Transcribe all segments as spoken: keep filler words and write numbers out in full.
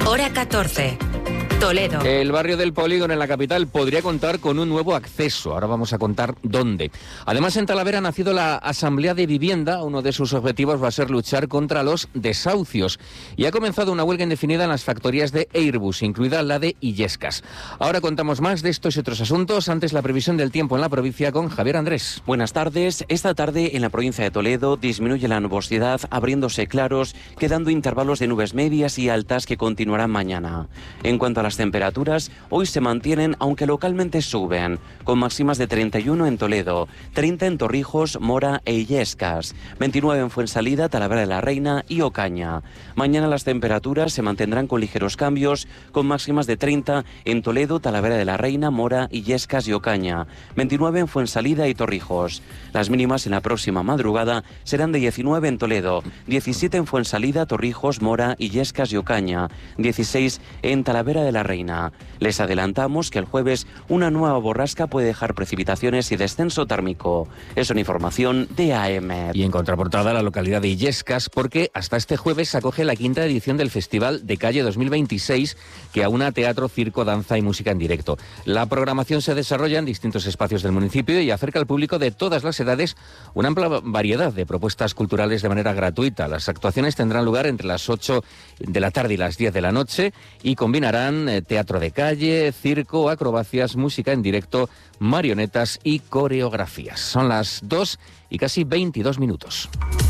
Hora catorce. Toledo. El barrio del Polígono en la capital podría contar con un nuevo acceso. Ahora vamos a contar dónde. Además, en Talavera ha nacido la Asamblea de Vivienda. Uno de sus objetivos va a ser luchar contra los desahucios. Y ha comenzado una huelga indefinida en las factorías de Airbus, incluida la de Illescas. Ahora contamos más de estos y otros asuntos. Antes, la previsión del tiempo en la provincia con Javier Andrés. Buenas tardes. Esta tarde en la provincia de Toledo disminuye la nubosidad, abriéndose claros, quedando intervalos de nubes medias y altas que continuarán mañana. En cuanto a las temperaturas, hoy se mantienen, aunque localmente suben, con máximas de treinta y uno en Toledo, treinta en Torrijos, Mora e Illescas, veintinueve en Fuensalida, Talavera de la Reina y Ocaña. Mañana las temperaturas se mantendrán con ligeros cambios, con máximas de treinta en Toledo, Talavera de la Reina, Mora, Illescas y Ocaña, veintinueve en Fuensalida y Torrijos. Las mínimas en la próxima madrugada serán de diecinueve en Toledo, diecisiete en Fuensalida, Torrijos, Mora, Illescas y Ocaña, dieciséis en Talavera de la Reina. Les adelantamos que el jueves una nueva borrasca puede dejar precipitaciones y descenso térmico. Es una información de A M. Y en contraportada, la localidad de Illescas, porque hasta este jueves se acoge la quinta edición del Festival de Calle dos mil veintiséis, que aúna teatro, circo, danza y música en directo. La programación se desarrolla en distintos espacios del municipio y acerca al público de todas las edades una amplia variedad de propuestas culturales de manera gratuita. Las actuaciones tendrán lugar entre las ocho de la tarde y las diez de la noche y combinarán eh, teatro de calle, circo, acrobacias, música en directo, marionetas y coreografías. Son las dos y casi veintidós minutos.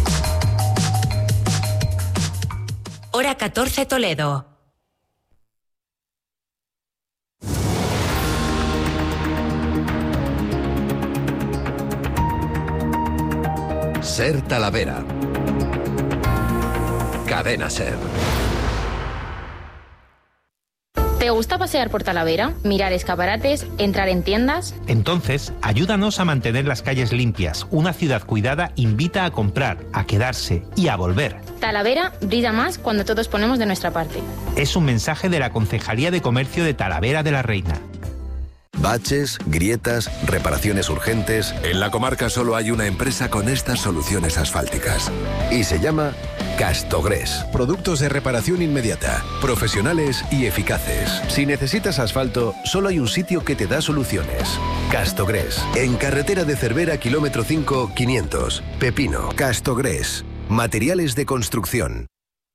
Hora catorce Toledo. Ser Talavera. Cadena Ser. ¿Te gusta pasear por Talavera? ¿Mirar escaparates? ¿Entrar en tiendas? Entonces, ayúdanos a mantener las calles limpias. Una ciudad cuidada invita a comprar, a quedarse y a volver. Talavera brilla más cuando todos ponemos de nuestra parte. Es un mensaje de la Concejalía de Comercio de Talavera de la Reina. Baches, grietas, reparaciones urgentes. En la comarca solo hay una empresa con estas soluciones asfálticas. Y se llama Castogres. Productos de reparación inmediata, profesionales y eficaces. Si necesitas asfalto, solo hay un sitio que te da soluciones. Castogres. En carretera de Cervera, kilómetro cinco, quinientos. Pepino. Castogres. Materiales de construcción.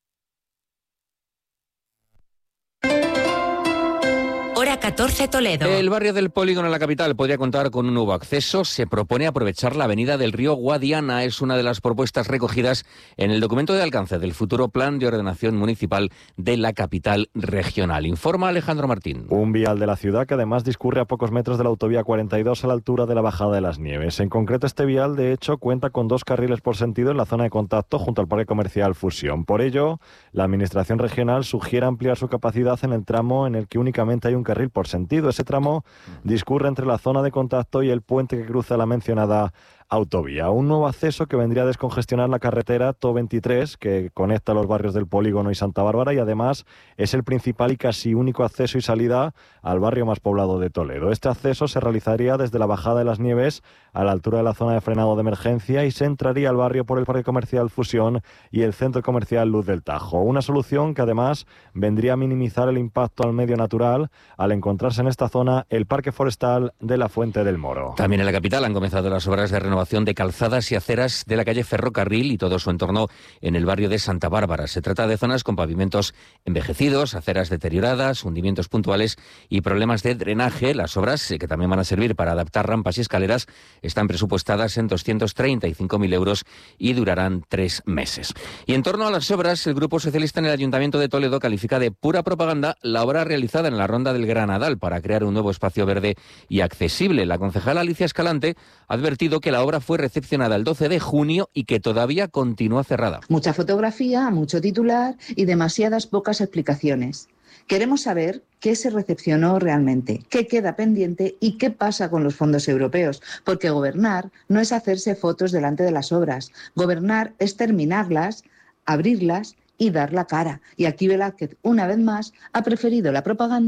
Hora catorce Toledo. El barrio del Polígono en la capital podría contar con un nuevo acceso. Se propone aprovechar la avenida del río Guadiana. Es una de las propuestas recogidas en el documento de alcance del futuro Plan de Ordenación Municipal de la capital regional. Informa Alejandro Martín. Un vial de la ciudad que además discurre a pocos metros de la autovía cuarenta y dos a la altura de la Bajada de las Nieves. En concreto, este vial, de hecho, cuenta con dos carriles por sentido en la zona de contacto junto al parque comercial Fusión. Por ello, la Administración regional sugiere ampliar su capacidad en el tramo en el que únicamente hay un carril por sentido. Ese tramo discurre entre la zona de contacto y el puente que cruza la mencionada autovía. Un nuevo acceso que vendría a descongestionar la carretera T O veintitrés que conecta los barrios del Polígono y Santa Bárbara y además es el principal y casi único acceso y salida al barrio más poblado de Toledo. Este acceso se realizaría desde la Bajada de las Nieves a la altura de la zona de frenado de emergencia y se entraría al barrio por el parque comercial Fusión y el centro comercial Luz del Tajo. Una solución que además vendría a minimizar el impacto al medio natural al encontrarse en esta zona el parque forestal de la Fuente del Moro. También en la capital han comenzado las obras de renovación de calzadas y aceras de la calle Ferrocarril y todo su entorno en el barrio de Santa Bárbara. Se trata de zonas con pavimentos envejecidos, aceras deterioradas, hundimientos puntuales y problemas de drenaje. Las obras, que también van a servir para adaptar rampas y escaleras, están presupuestadas en doscientos treinta y cinco mil euros y durarán tres meses. Y en torno a las obras, el Grupo Socialista en el Ayuntamiento de Toledo califica de pura propaganda la obra realizada en la Ronda del Granadal para crear un nuevo espacio verde y accesible. La concejala Alicia Escalante ha advertido que la obra fue recepcionada el doce de junio y que todavía continúa cerrada. Mucha fotografía, mucho titular y demasiadas pocas explicaciones. Queremos saber qué se recepcionó realmente, qué queda pendiente y qué pasa con los fondos europeos, porque gobernar no es hacerse fotos delante de las obras. Gobernar es terminarlas, abrirlas y dar la cara. Y aquí Velázquez, una vez más, ha preferido la propaganda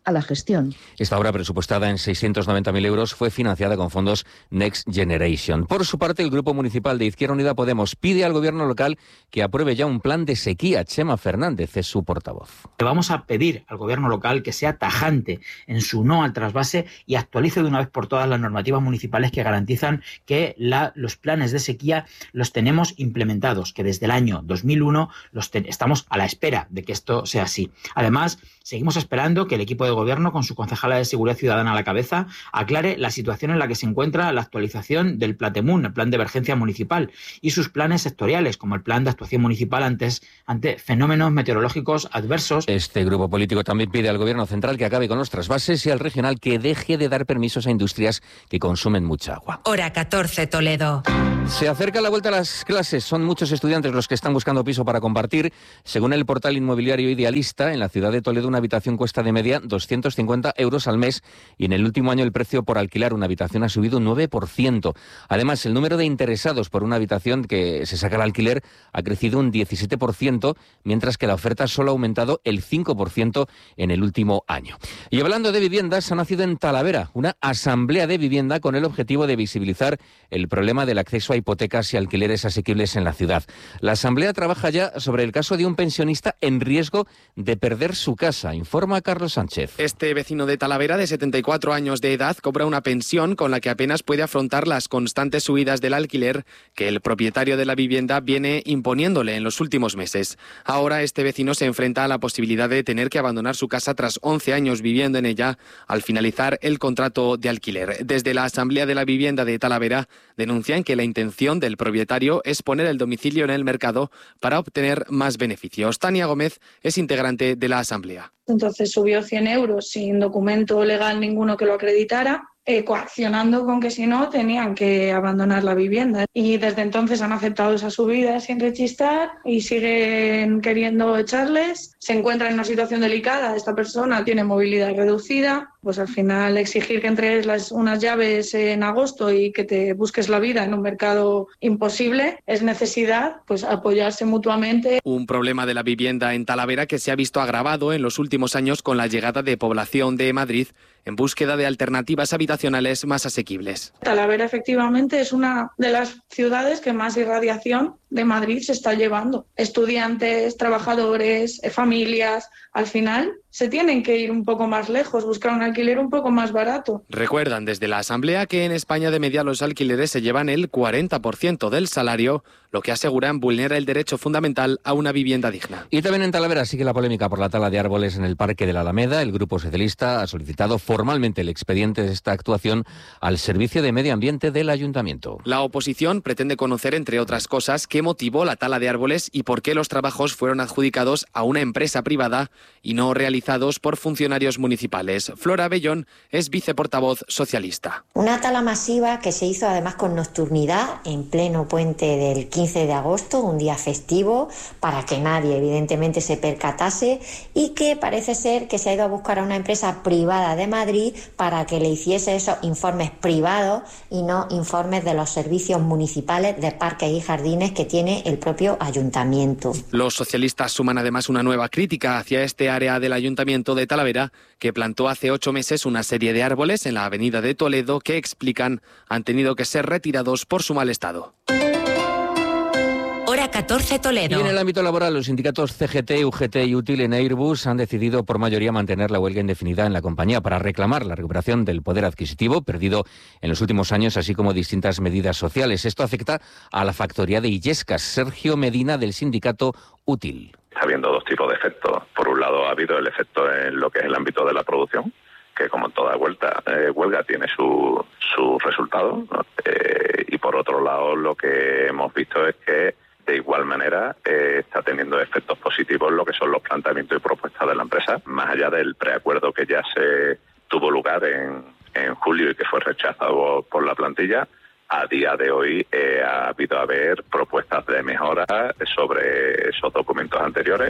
a la gestión. Esta obra, presupuestada en seiscientos noventa mil euros, fue financiada con fondos Next Generation. Por su parte, el Grupo Municipal de Izquierda Unida Podemos pide al Gobierno local que apruebe ya un plan de sequía. Chema Fernández es su portavoz. Le vamos a pedir al Gobierno local que sea tajante en su no al trasvase y actualice de una vez por todas las normativas municipales que garantizan que la, los planes de sequía los tenemos implementados, que desde el año dos mil uno los ten, estamos a la espera de que esto sea así. Además, seguimos esperando que el equipo de Gobierno, con su concejala de Seguridad Ciudadana a la cabeza, aclare la situación en la que se encuentra la actualización del Platemun, el Plan de Emergencia Municipal, y sus planes sectoriales, como el Plan de Actuación Municipal antes, ante fenómenos meteorológicos adversos. Este grupo político también pide al Gobierno central que acabe con los trasvases y al regional que deje de dar permisos a industrias que consumen mucha agua. Hora catorce, Toledo. Se acerca la vuelta a las clases. Son muchos estudiantes los que están buscando piso para compartir. Según el portal inmobiliario Idealista, en la ciudad de Toledo una habitación cuesta de media doscientos cincuenta euros al mes y en el último año el precio por alquilar una habitación ha subido un nueve por ciento. Además, el número de interesados por una habitación que se saca al alquiler ha crecido un diecisiete por ciento, mientras que la oferta solo ha aumentado el cinco por ciento en el último año. Y hablando de viviendas, ha nacido en Talavera una asamblea de vivienda con el objetivo de visibilizar el problema del acceso a hipotecas y alquileres asequibles en la ciudad. La asamblea trabaja ya sobre el caso de un pensionista en riesgo de perder su casa, informa Carlos Sánchez. Este vecino de Talavera, de setenta y cuatro años de edad, cobra una pensión con la que apenas puede afrontar las constantes subidas del alquiler que el propietario de la vivienda viene imponiéndole en los últimos meses. Ahora este vecino se enfrenta a la posibilidad de tener que abandonar su casa tras once años viviendo en ella al finalizar el contrato de alquiler. Desde la Asamblea de la Vivienda de Talavera denuncian que la intención del propietario es poner el domicilio en el mercado para obtener más beneficios. Tania Gómez es integrante de la Asamblea. Entonces subió cien euros sin documento legal ninguno que lo acreditara, eh, coaccionando con que si no tenían que abandonar la vivienda. Y desde entonces han aceptado esa subida sin rechistar y siguen queriendo echarles. Se encuentra en una situación delicada, esta persona tiene movilidad reducida, pues al final exigir que entregues las, unas llaves en agosto y que te busques la vida en un mercado imposible es necesidad, pues apoyarse mutuamente. Un problema de la vivienda en Talavera que se ha visto agravado en los últimos años con la llegada de población de Madrid en búsqueda de alternativas habitacionales más asequibles. Talavera efectivamente es una de las ciudades que más irradiación de Madrid se está llevando. Estudiantes, trabajadores, familias, al final se tienen que ir un poco más lejos, buscar un alquiler un poco más barato. Recuerdan desde la Asamblea que en España de media los alquileres se llevan el cuarenta por ciento del salario, lo que aseguran vulnera el derecho fundamental a una vivienda digna. Y también en Talavera sigue la polémica por la tala de árboles en el Parque de la Alameda. El Grupo Socialista ha solicitado formalmente el expediente de esta actuación al Servicio de Medio Ambiente del Ayuntamiento. La oposición pretende conocer, entre otras cosas, qué motivó la tala de árboles y por qué los trabajos fueron adjudicados a una empresa privada y no realizados por funcionarios municipales. Flora Bellón es viceportavoz socialista. Una tala masiva que se hizo además con nocturnidad en pleno puente del quince de agosto, un día festivo, para que nadie evidentemente se percatase, y que parece ser que se ha ido a buscar a una empresa privada de Madrid para que le hiciese esos informes privados y no informes de los servicios municipales de parques y jardines que tiene el propio ayuntamiento. Los socialistas suman además una nueva crítica hacia este área del ayuntamiento de Talavera, que plantó hace ocho meses una serie de árboles en la avenida de Toledo que, explican, han tenido que ser retirados por su mal estado. Hora catorce, Toledo. Y en el ámbito laboral, los sindicatos C G T, U G T y Útil en Airbus han decidido por mayoría mantener la huelga indefinida en la compañía para reclamar la recuperación del poder adquisitivo perdido en los últimos años, así como distintas medidas sociales. Esto afecta a la factoría de Illescas. Sergio Medina, del sindicato Útil. Está habiendo dos tipos de efectos. Por un lado, ha habido el efecto en lo que es el ámbito de la producción, que como en toda vuelta, eh, huelga tiene su, su resultado, ¿no? Eh, y por otro lado, lo que hemos visto es que de igual manera eh, está teniendo efectos positivos en lo que son los planteamientos y propuestas de la empresa, más allá del preacuerdo que ya se tuvo lugar en, en julio y que fue rechazado por la plantilla. A día de hoy eh, ha habido a haber propuestas de mejora sobre esos documentos anteriores.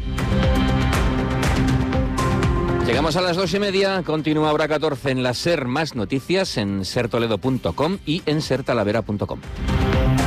Llegamos a las dos y media, continúa Hora catorce en la SER. Más noticias en ser toledo punto com y en ser talavera punto com.